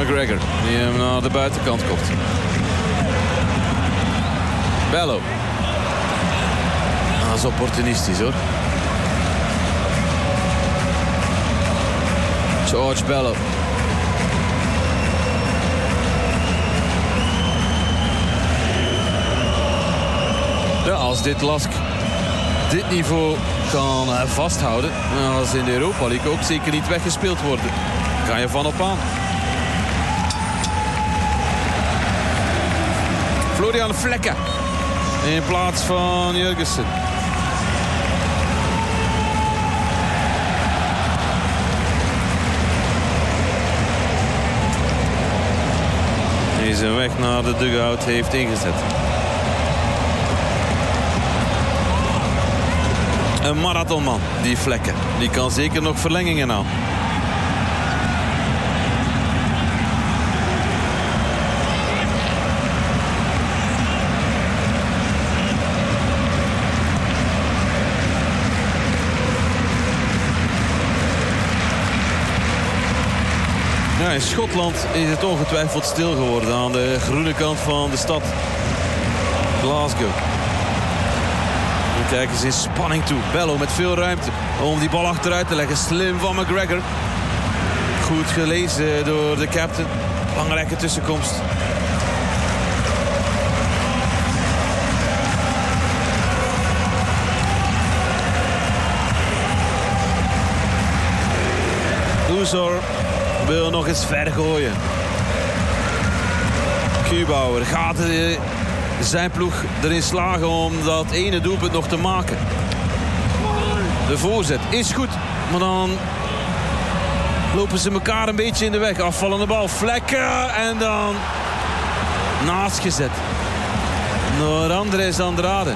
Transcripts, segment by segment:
McGregor, die hem naar de buitenkant kopt. Bello. Dat is opportunistisch hoor. George Bello. Ja, als dit Lask dit niveau kan vasthouden, dan zal in de Europa League ook zeker niet weggespeeld worden. Daar kan je van op aan. Florian Vlekken in plaats van Jurgensen. Die zijn weg naar de dugout heeft ingezet. Een marathonman, die Vlekken. Die kan zeker nog verlengingen aan. Ja, in Schotland is het ongetwijfeld stil geworden aan de groene kant van de stad Glasgow. Kijk eens in spanning toe. Bello met veel ruimte om die bal achteruit te leggen. Slim van McGregor. Goed gelezen door de captain. Belangrijke tussenkomst. Oezor wil nog eens ver gooien. Kubauer gaat zijn ploeg erin slagen om dat ene doelpunt nog te maken. De voorzet is goed, maar dan lopen ze elkaar een beetje in de weg. Afvallende bal, Vlekken en dan naast gezet door Andres Andrade.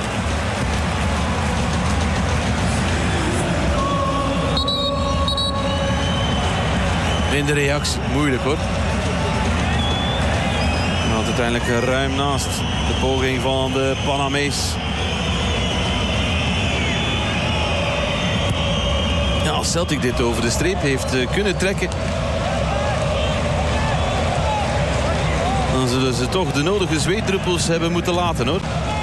In de reactie, moeilijk hoor. Uiteindelijk ruim naast de poging van de Panamees. Ja, als Celtic dit over de streep heeft kunnen trekken, dan zullen ze toch de nodige zweetdruppels hebben moeten laten hoor.